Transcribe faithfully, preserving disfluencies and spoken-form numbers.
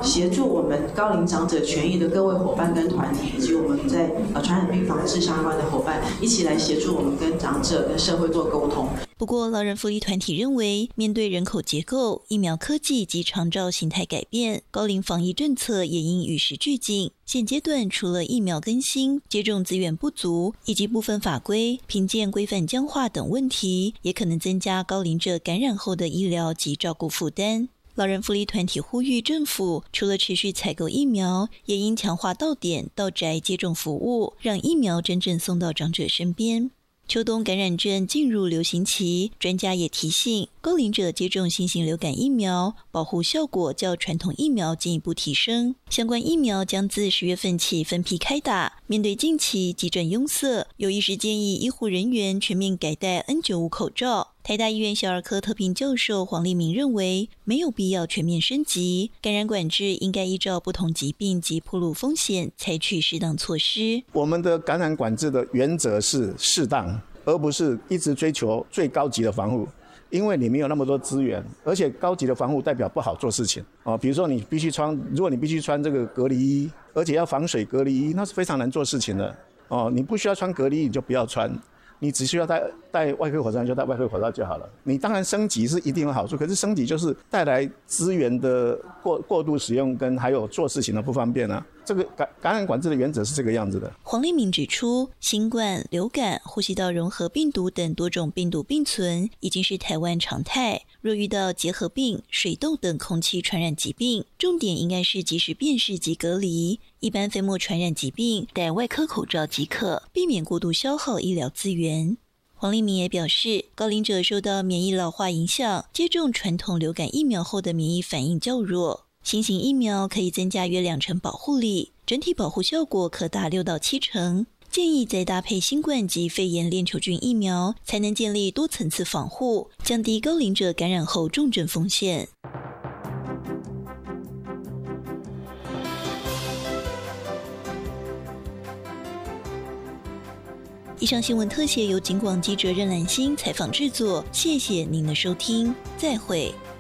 协助我们高龄长者权益的各位伙伴跟团体，以及我们在呃传染病防治相关的伙伴，一起来协助我们跟长者跟社会做沟通。 不过，老人福利团体认为，面对人口结构、疫苗科技及长照形态改变，高龄防疫政策也应与时俱进。现阶段除了疫苗更新、接种资源不足，以及部分法规、评鉴规范僵化等问题，也可能增加高龄者感染后的医疗及照顾负担。老人福利团体呼吁政府除了持续采购疫苗，也应强化到点到宅接种服务，让疫苗真正送到长者身边。秋冬感染症进入流行期，专家也提醒，高龄者接种新型流感疫苗，保护效果较传统疫苗进一步提升。相关疫苗将自十月份起分批开打。面对近期急诊拥塞，有医师建议医护人员全面改戴 N 九十五 口罩。台大医院小儿科特聘教授黄立明认为，没有必要全面升级，感染管制应该依照不同疾病及暴露风险采取适当措施。 我们的感染管制的原则是适当，而不是一直追求最高级的防护，因为你没有那么多资源，而且高级的防护代表不好做事情哦。比如说你必须穿，如果你必须穿这个隔离衣，而且要防水隔离衣，那是非常难做事情的哦。你不需要穿隔离衣，你就不要穿。你只需要戴戴外科口罩就戴外科口罩就好了。你当然升级是一定有好处，可是升级就是带来资源的过过度使用跟还有做事情的不方便啊。这个感感染管制的原则是这个样子的。 黄立明指出，新冠、流感、呼吸道融合病毒等多种病毒并存已经是台湾常态。若遇到结核病、水痘等空气传染疾病，重点应该是及时辨识及隔离。一般飞沫传染疾病，戴外科口罩即可，避免过度消耗医疗资源。黄立明也表示，高龄者受到免疫老化影响，接种传统流感疫苗后的免疫反应较弱。新型疫苗可以增加约两成保护力，整体保护效果可达六到七成。建议再搭配新冠及肺炎链球菌疫苗，才能建立多层次防护，降低高龄者感染后重症风险。以上新闻特写由警广记者任兰心采访制作，谢谢您的收听，再会。